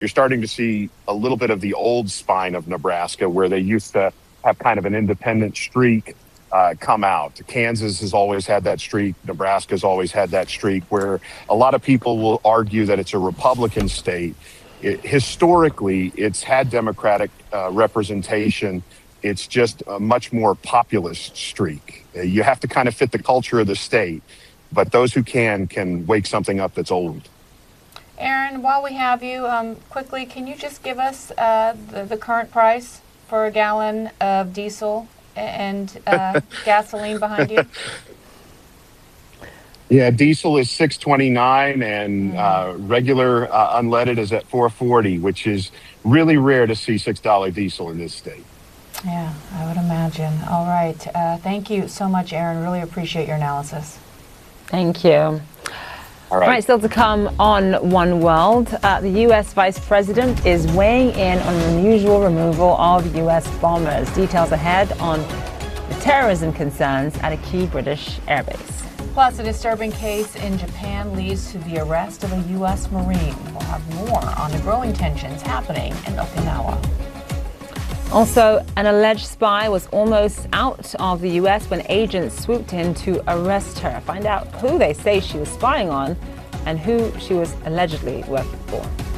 You're starting to see a little bit of the old spine of Nebraska where they used to have kind of an independent streak come out. Kansas has always had that streak. Nebraska's always had that streak where a lot of people will argue that it's a Republican state. Historically, it's had Democratic representation. It's just a much more populist streak. You have to kind of fit the culture of the state, but those who can wake something up that's old. Aaron, while we have you, quickly, can you just give us the current price for a gallon of diesel and gasoline behind you? Yeah, diesel is $6.29 and regular unleaded is at $4.40, which is really rare to see $6 diesel in this state. Yeah, I would imagine. All right. Thank you so much, Aaron. Really appreciate your analysis. Thank you. All right, still to come on One World. The U.S. Vice President is weighing in on an unusual removal of U.S. bombers. Details ahead on the terrorism concerns at a key British airbase. Plus, a disturbing case in Japan leads to the arrest of a U.S. Marine. We'll have more on the growing tensions happening in Okinawa. Also, an alleged spy was almost out of the U.S. when agents swooped in to arrest her. Find out who they say she was spying on and who she was allegedly working for.